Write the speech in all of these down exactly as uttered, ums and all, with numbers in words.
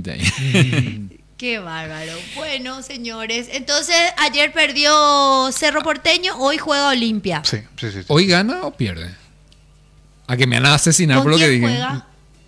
veinte ahí. Qué bárbaro. Bueno, señores, entonces ayer perdió Cerro Porteño, hoy juega Olimpia. Sí, sí, sí, sí. ¿Hoy gana o pierde? A que me van a asesinar ¿Con por lo que quién dije. juega?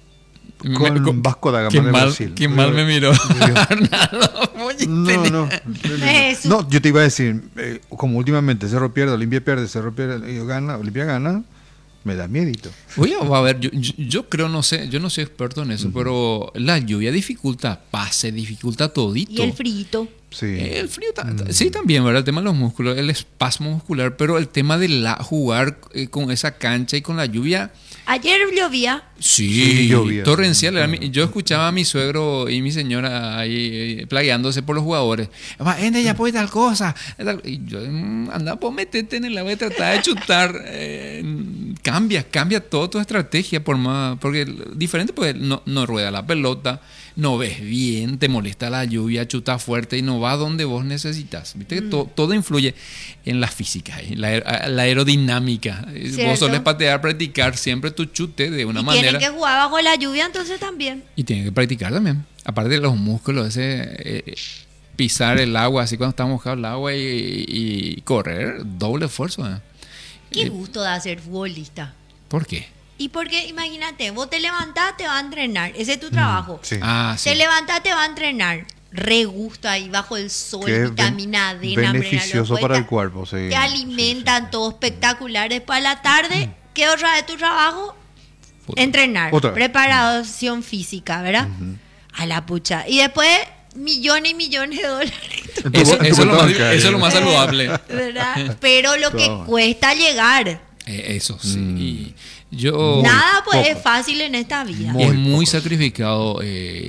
Con Me- con- Vasco da Gama qué de mal, Brasil. qué mal me miró. Arnaldo, muy No, inteligente. no. Jesús. No, yo te iba a decir, eh, como últimamente Cerro pierde, Olimpia pierde, Cerro pierde, ellos gana, Olimpia gana, me da miedito. Oye, a ver, yo, yo, yo creo, no sé, yo no soy experto en eso, pero la lluvia dificulta pase, dificulta todito. Y el frito. Sí. Eh, El frío, ta- ta- sí, también, ¿verdad? El tema de los músculos, el espasmo muscular, pero el tema de la, jugar eh, con esa cancha y con la lluvia, Ayer llovía. sí, Sí, llovía. torrencial. Era mi- yo escuchaba a mi suegro y mi señora ahí eh, plagueándose por los jugadores. Va, Ende, ya puede tal cosa. tal- Y yo, mm, anda, pues metete en el agua y trata de chutar. eh, cambia, cambia toda tu estrategia, por más, porque el- diferente, pues no, no rueda la pelota, no ves bien, te molesta la lluvia, chuta fuerte y no va donde vos necesitas. Viste que to- todo influye en la física, en la, aer- la aerodinámica. Eh, Vos Cierto. solés patear, practicar siempre tu chute de una Y manera. tienen que jugar bajo la lluvia, entonces también. Y tiene que practicar también. Aparte de los músculos, ese eh, pisar el agua, así cuando está mojado el agua y, y correr, doble esfuerzo. ¿eh? Qué Eh, gusto da ser futbolista. ¿Por qué? Y porque, imagínate, vos te levantás, te va a entrenar. Ese es tu trabajo. Sí. Ah, sí. Te levantás, te va a entrenar. Re gusto ahí bajo el sol, Que es vitamina ben- D, hambre, beneficioso nada, para te- el cuerpo, sí. Te alimentan, todo espectacular. Después a la tarde, ¿qué otra de tu trabajo? Fútbol. Entrenar. Otra vez. Preparación física, ¿verdad? A la pucha. Y después, millones y millones de dólares. En tu- Eso, en tu eso es lo cuenta más, bancaria. eso es lo más saludable. ¿Verdad? Pero lo que Claro. cuesta llegar. Eh, eso sí. Mm. Y yo. Nada pues poco. es fácil en esta vida. Muy es muy poco. sacrificado. eh,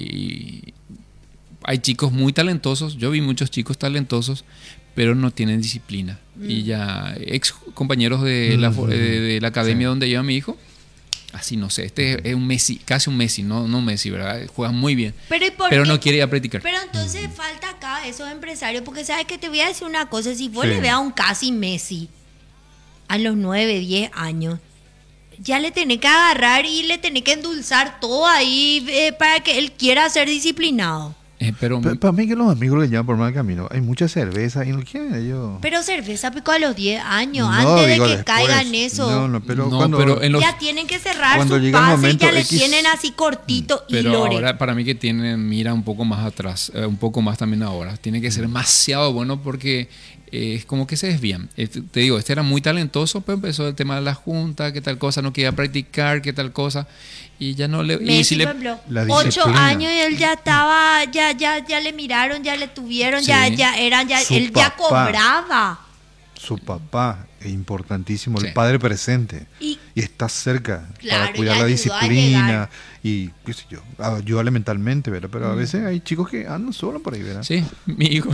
y hay chicos muy talentosos. Yo vi muchos chicos talentosos, pero no tienen disciplina. Y ya, ex compañeros de la, fo- de, de la academia Sí. donde iba mi hijo, así no sé. Este es un Messi, casi un Messi, no, no Messi, ¿verdad? Juega muy bien. Pero, ¿y por Pero qué? no quiere ir a practicar. Pero entonces falta acá esos empresarios, porque sabes que te voy a decir una cosa, si vos Sí. le veas a un casi Messi a los nueve, diez años, ya le tenés que agarrar y le tenés que endulzar todo ahí eh, para que él quiera ser disciplinado. Eh, pero Pa- Para mí que los amigos le llaman por mal camino. Hay mucha cerveza y no quieren ellos. Pero cerveza picó a los diez años, No, antes de digo que después. caigan eso. No, no, pero No, cuando... pero en los- Ya tienen que cerrar cuando su llega el pase y momento ya le X. tienen así cortito y Pero lore. ahora para mí que tiene mira un poco más atrás, eh, un poco más también ahora. Tiene que ser demasiado bueno porque eh, es como que se desvían. Eh, te te digo, este era muy talentoso, pero empezó el tema de la junta, qué tal cosa, no quería practicar, qué tal cosa, y ya no le... y Messi, si le- por ejemplo, La ocho disciplina. años y él ya estaba, ya, ya, ya le miraron, ya le tuvieron, Sí. ya, ya eran, ya, Su él ya papá. cobraba. Su papá es importantísimo, Sí. el padre presente. Y Y está cerca Claro, para cuidar y la ayudó a disciplina llegar. y, qué sé yo, ayudarle mentalmente, ¿verdad? Pero a veces hay chicos que andan solos por ahí, ¿verdad? Sí, mi hijo.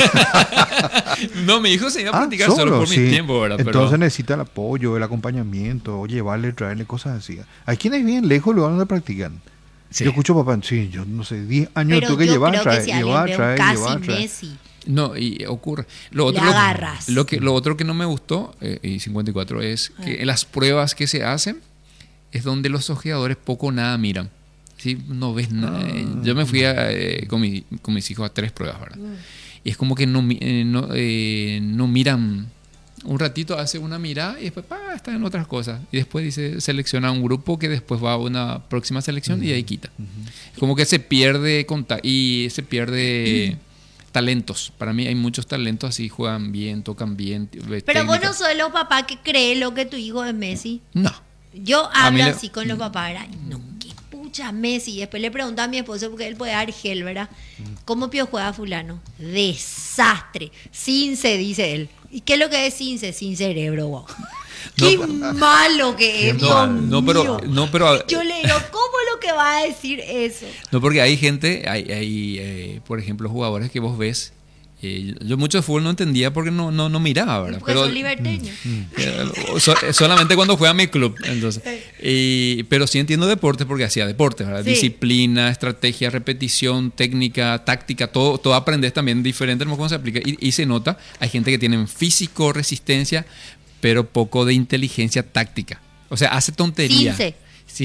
No, mi hijo se iba a Ah, practicar solo, por sí. mi tiempo, ¿verdad? Entonces Pero, necesita el apoyo, el acompañamiento, o llevarle, traerle cosas así. Hay quienes bien lejos lo van a practicar. sí. Yo escucho papá, sí, yo no sé, diez años pero tuve que yo llevar, creo traer, que si alguien llevar, ve un traer, casi llevar, traer. Messi, No, y ocurre. Lo Le otro, lo- agarras. Lo, que, lo otro que no me gustó, eh, y cincuenta y cuatro, es que en las pruebas que se hacen es donde los ojeadores poco o nada miran. ¿Sí? No ves nada. Yo me fui a, eh, con, mi- con mis hijos a tres pruebas, ¿verdad? Y es como que no, mi- eh, no, eh, no miran. Un ratito hace una mirada y después pa, está en otras cosas. Y después dice, selecciona un grupo que después va a una próxima selección y ahí quita. Es como que se pierde conta- y se pierde talentos. Para mí hay muchos talentos así, juegan bien, tocan bien. ves pero vos técnica. no sos los papás que cree lo que tu hijo es Messi. No. Yo A mí hablo le- así con los papás, ¿verdad? Y no, qué pucha Messi. Y después le pregunto a mi esposo, porque él puede dar gel, ¿verdad? ¿Cómo pio juega fulano? Desastre. Cince, dice él. ¿Y qué es lo que es Cince? Sin cerebro, wow. Qué malo que es, No, Dios no, pero, mío. no, pero Yo le digo, ¿cómo lo que va a decir eso? no, porque hay gente, hay, hay eh, por ejemplo, jugadores que vos ves. eh, yo mucho de fútbol no entendía porque no, no, no miraba, ¿verdad? Porque Pero son liberteños. Eh, so- solamente cuando juega mi club, entonces. Y- pero sí entiendo deporte porque hacía deporte, ¿verdad? Sí. Disciplina, estrategia, repetición, técnica, táctica, todo, todo aprendes también diferente, ¿no? Cómo se aplica. Y, y se nota, hay gente que tiene físico, resistencia, pero poco de inteligencia táctica. O sea, hace tontería. Cince. Cince.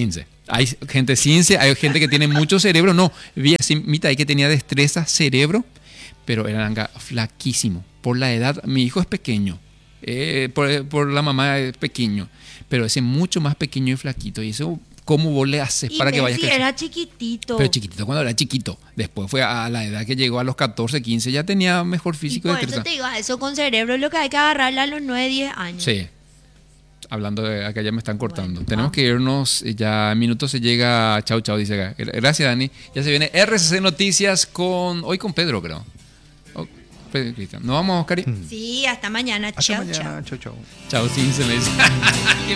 Hay gente cince, hay gente que tiene mucho cerebro. No, vi así, mitad que tenía destreza, cerebro, pero eran flaquísimo. Por la edad, mi hijo es pequeño, eh, por, por la mamá es pequeño, pero ese mucho más pequeño y flaquito. Y eso, ¿cómo vos le haces Y para que vaya Messi creciendo? era chiquitito. Pero chiquitito cuando era chiquito. Después fue a la edad que llegó a los catorce, quince, ya tenía mejor Y físico. por de eso destreza. te digo, a eso con cerebro es lo que hay que agarrarle a los nueve, diez años. Sí. Hablando de acá ya me están cortando. Bueno, Tenemos vamos. que irnos, eh, ya en minutos se llega. Chau, chau, dice acá. Gracias, Dani. Ya se viene R C C Noticias con. Hoy con Pedro, creo. Oh, Pedro y Cristian. ¿Nos vamos, Cari? Sí, hasta mañana. Hasta Chao, mañana. chao. Chau, chau. Chao, sí, se me dice. Qué